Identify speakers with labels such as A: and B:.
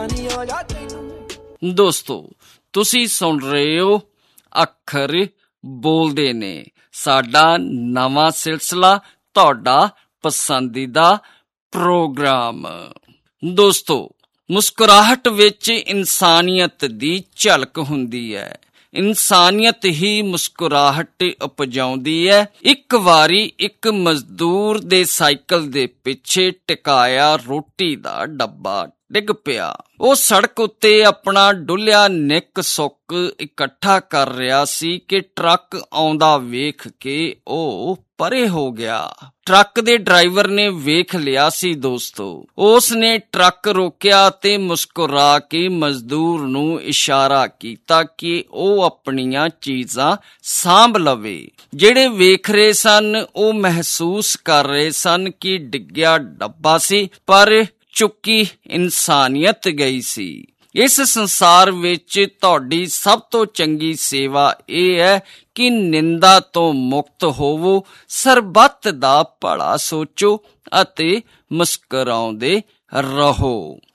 A: ਦੋਸਤੋ, ਤੁਸੀਂ ਸੁਣ ਰਹੇ ਹੋ ਅੱਖਰ ਬੋਲਦੇ ਨੇ, ਸਾਡਾ ਨਵਾਂ ਸਿਲਸਿਲਾ, ਤੁਹਾਡਾ ਪਸੰਦੀਦਾ ਪ੍ਰੋਗਰਾਮ। ਦੋਸਤੋ, ਮੁਸਕਰਾਹਟ ਵਿੱਚ ਇਨਸਾਨੀਅਤ ਦੀ ਝਲਕ ਹੁੰਦੀ ਹੈ। ਇਨਸਾਨੀਅਤ ਹੀ ਮੁਸਕਰਾਹਟ ਉਪਜਾਉਂਦੀ ਹੈ। ਇੱਕ ਵਾਰੀ ਇੱਕ ਮਜ਼ਦੂਰ ਦੇ ਸਾਈਕਲ ਦੇ ਪਿੱਛੇ ਟਿਕਾਇਆ ਰੋਟੀ ਦਾ ਡੱਬਾ ਡਿੱਗ ਪਿਆ। ਉਹ ਸੜਕ ਉੱਤੇ ਆਪਣਾ ਡੁੱਲਿਆ ਨਿੱਕ ਸੁੱਕ ਇਕੱਠਾ ਕਰ ਰਿਹਾ ਸੀ ਕਿ ਟਰੱਕ ਆਉਂਦਾ ਵੇਖ ਕੇ ਉਹ ਪਰੇ ਹੋ ਗਿਆ। ਟਰੱਕ ਦੇ ਡਰਾਈਵਰ ਨੇ ਵੇਖ ਲਿਆ ਸੀ ਦੋਸਤੋ। ਉਸ ਨੇ ਟਰੱਕ ਰੋਕਿਆ ਤੇ ਮੁਸਕਰਾ ਕੇ ਮਜ਼ਦੂਰ ਨੂੰ ਇਸ਼ਾਰਾ ਕੀਤਾ ਕਿ ਉਹ ਆਪਣੀਆਂ ਚੀਜ਼ਾਂ ਸਾਂਭ ਲਵੇ। ਜਿਹੜੇ ਵੇਖ ਰਹੇ ਸਨ ਉਹ ਮਹਿਸੂਸ ਕਰ ਰਹੇ ਸਨ ਕਿ ਡਿੱਗਿਆ ਡੱਬਾ ਸੀ, ਪਰ ਚੁੱਕੀ ਇਨਸਾਨੀਅਤ ਗਈ ਸੀ। ਇਸ ਸੰਸਾਰ ਵਿੱਚ ਤੁਹਾਡੀ ਸਭ ਤੋਂ ਚੰਗੀ ਸੇਵਾ ਇਹ ਹੈ ਕਿ ਨਿੰਦਾ ਤੋਂ ਮੁਕਤ ਹੋਵੋ, ਸਰਬੱਤ ਦਾ ਭਲਾ ਸੋਚੋ ਅਤੇ ਮੁਸਕਰਾਉਂਦੇ ਰਹੋ।